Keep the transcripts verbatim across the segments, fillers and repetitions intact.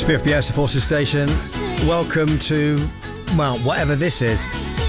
It's B F B S, the Forces Station. Welcome to, well, whatever this is.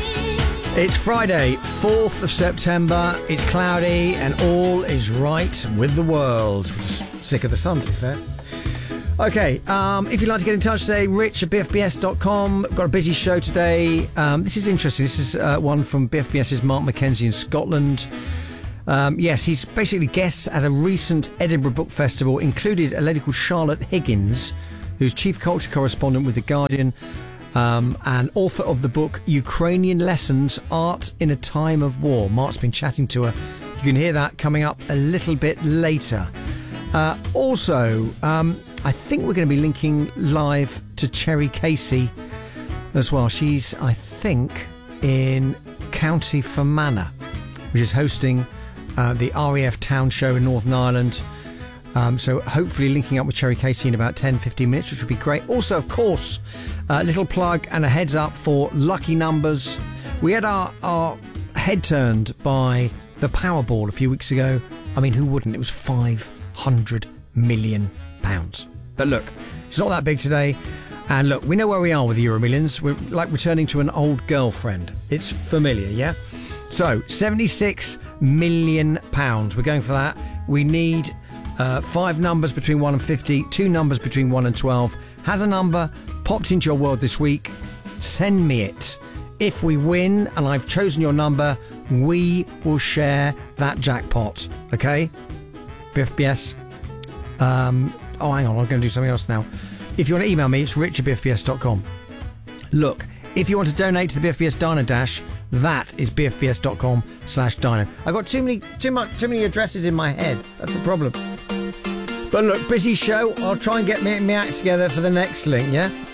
It's Friday, fourth of September. It's cloudy and all is right with the world. We're just sick of the sun, to be fair. Okay, um, if you'd like to get in touch today, rich at b f b s dot com. Got a busy show today. Um, this is interesting. This is uh, one from BFBS's Mark Mackenzie in Scotland. Um, yes, he's basically guests at a recent Edinburgh Book Festival, included a lady called Charlotte Higgins, who's chief culture correspondent with The Guardian, um, and author of the book Ukrainian Lessons, Art in a Time of War. Mark's been chatting to her. You can hear that coming up a little bit later. Uh, also, um, I think we're going to be linking live to Cherry Casey as well. She's, I think, in County Fermanagh, which is hosting uh, the R A F Town Show in Northern Ireland. Um, so hopefully linking up with Cherry Casey in about ten, fifteen minutes, which would be great. Also, of course, a little plug and a heads up for lucky numbers. We had our, our head turned by the Powerball a few weeks ago. I mean, who wouldn't? It was five hundred million pounds. But look, it's not that big today. And look, we know where we are with the Euro Millions. We're like returning to an old girlfriend. It's familiar, yeah? So, seventy-six million pounds. We're going for that. We need uh, five numbers between one and fifty, two numbers between one and twelve. Has a number popped into your world this week? Send me it. If we win and I've chosen your number, we will share that jackpot. Okay? B F B S. Um, oh, hang on. I'm going to do something else now. If you want to email me, it's rich at b f b s dot com. Look, if you want to donate to the B F B S Dino Dash, that is b f b s dot com slash dino. I've got too many, too much, too many addresses in my head. That's the problem. But look, busy show. I'll try and get me, me act together for the next link, yeah?